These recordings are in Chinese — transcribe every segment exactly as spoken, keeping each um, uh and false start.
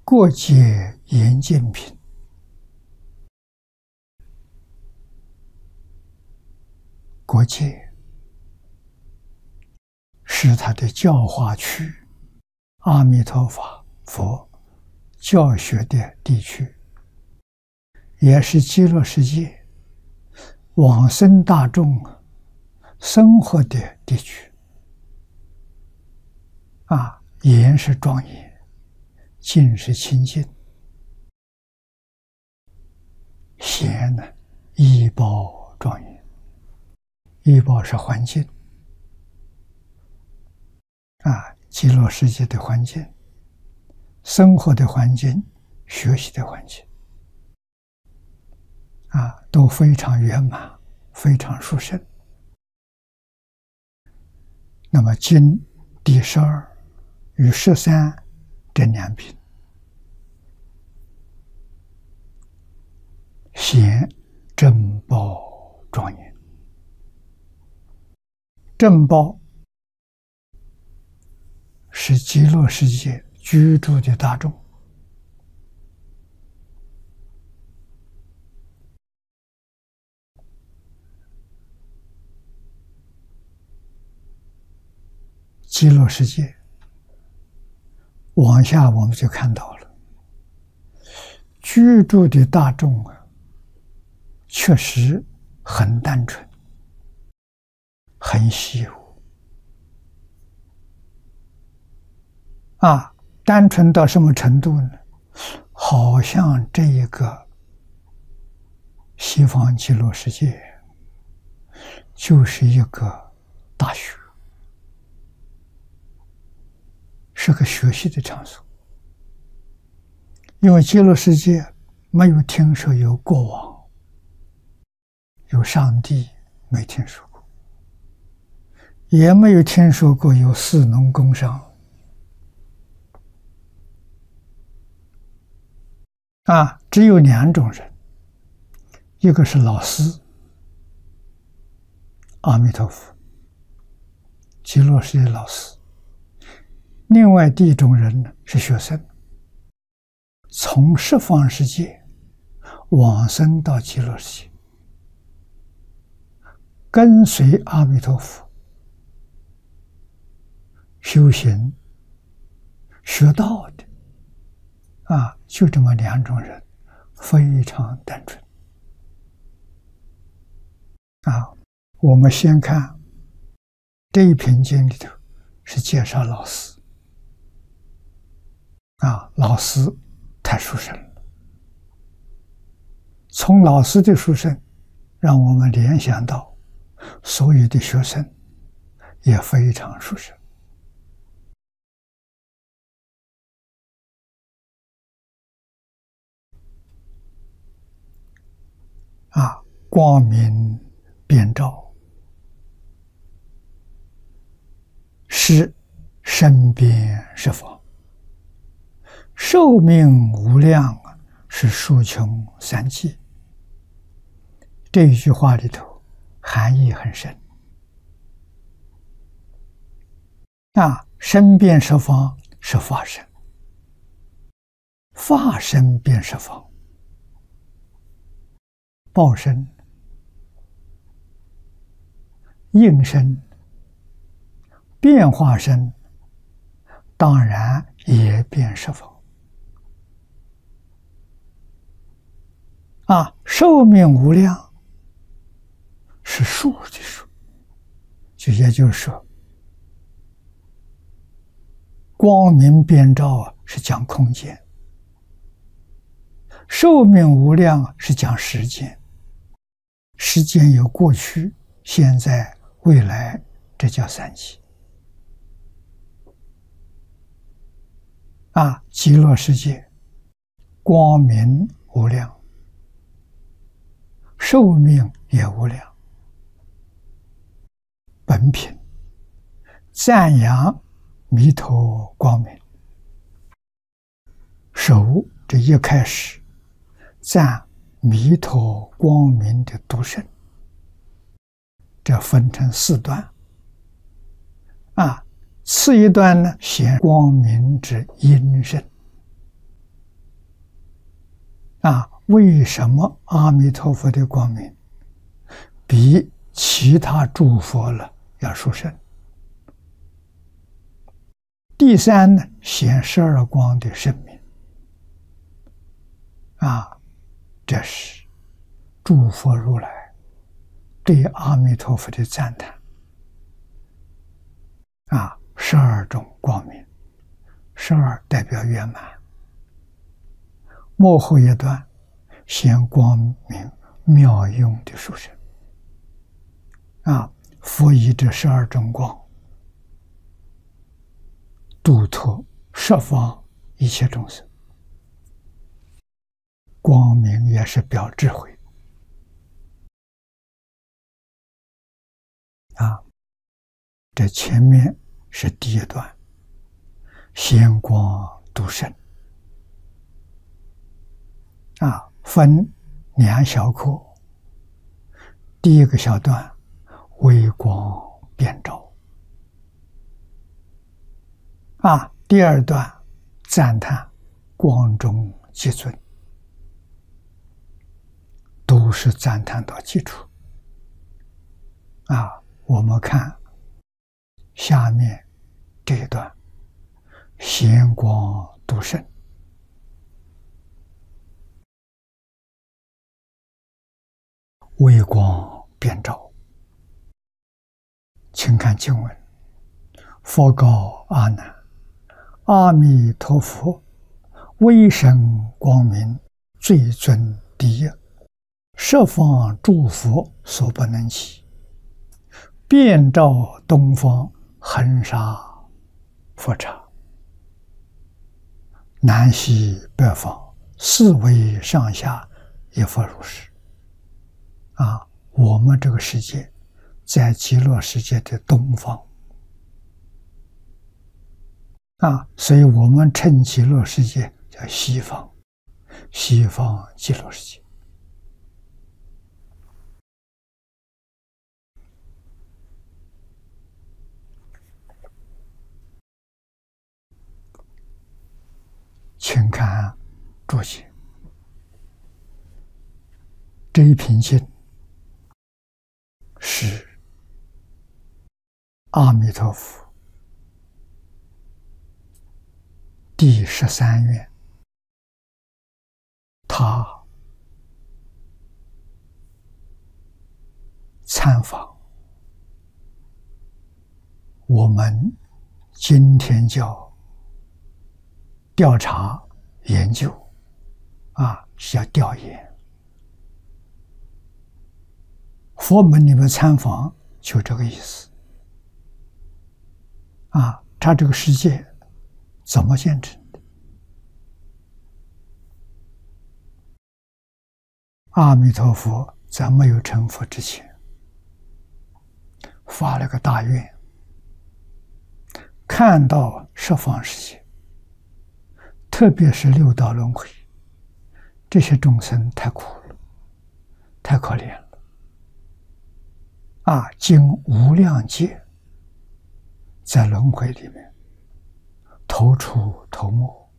过节严净品，过节是他的教化区，阿弥陀佛佛教学的地区，也是极乐世界往生大众生活的地区。啊，严是庄严，净是清净，贤呢依报庄严，依报是环境啊，极乐世界的环境，生活的环境，学习的环境啊，都非常圆满，非常殊胜。那么经第十二与十三这两品，显正报庄严。正报是极乐世界居住的大众，极乐世界往下我们就看到了，居住的大众啊，确实很单纯，很稀有啊！单纯到什么程度呢？好像这一个西方极乐世界就是一个大学，是个学习的场所。因为极乐世界没有听说有国王，有上帝，没听说过，也没有听说过有士农工商啊，只有两种人，一个是老师，阿弥陀佛，极乐世界老师；另外第一种人呢是学生，从十方世界往生到极乐世界，跟随阿弥陀佛修行学道的啊，就这么两种人，非常单纯啊。我们先看这一篇经里头是介绍老师啊，老师太殊胜了。从老师的殊胜，让我们联想到所有的学生也非常殊胜啊，光明遍照，是身边十方，寿命无量，是数穷三际。这一句话里头含义很深啊，身遍十方是法身，法身遍十方，报身、应身、变化身，当然也遍十方啊。寿命无量是数的数，就也就是说，光明遍照是讲空间，寿命无量是讲时间，时间有过去、现在、未来，这叫三际啊。极乐世界光明无量，寿命也无量。本品赞扬弥陀光明，首这一开始赞弥陀光明的独胜，这分成四段啊。次一段呢，显光明之因身啊，为什么阿弥陀佛的光明比其他诸佛了要殊胜？第三呢，显十二光的圣名啊，这是诸佛如来对阿弥陀佛的赞叹啊，十二种光明，十二代表圆满。末后一段显光明妙用的殊胜啊，佛以这十二种光度脱十方一切众生，光明也是表智慧啊。这前面是第一段，显光度圣啊，分两小课。第一个小段，微光遍照啊，第二段赞叹光中极尊，都是赞叹到基础啊。我们看下面这一段，显光度圣，微光遍照。请看经文：佛告阿难，阿弥陀佛威神光明最尊第一，十方诸佛所不能及，遍照东方恒沙佛刹，南西北方四维上下一佛如是。啊，我们这个世界在极乐世界的东方啊，所以我们称极乐世界叫西方，西方极乐世界。请看注解，这一品经是阿弥陀佛第十三愿，他参访我们今天教调查研究啊，叫调研。佛门里面参访就这个意思啊，他这个世界怎么建成的？阿弥陀佛在没有成佛之前，发了个大愿，看到十方世界，特别是六道轮回，这些众生太苦了，太可怜了啊！经无量劫，在轮回里面头出头没，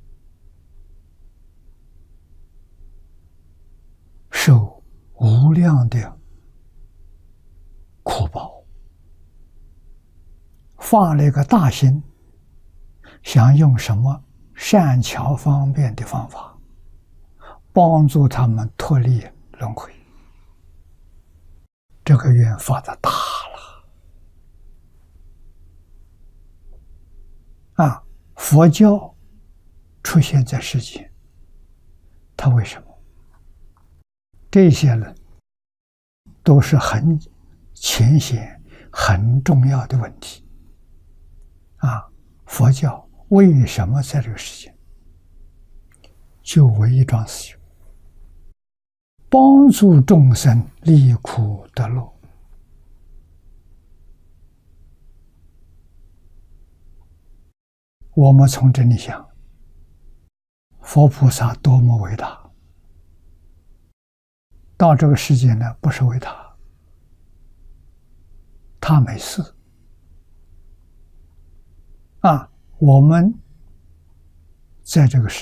受无量的苦报，发了一个大心，想用什么善巧方便的方法帮助他们脱离轮回。这个愿发的大了啊！佛教出现在世间，它为什么？这些人都是很浅显、很重要的问题啊！佛教为什么在这个世界？就为一桩事情，帮助众生离苦得乐。我们从这里想，佛菩萨多么伟大！到这个世界呢，不是为他，他没事啊。我们在这个世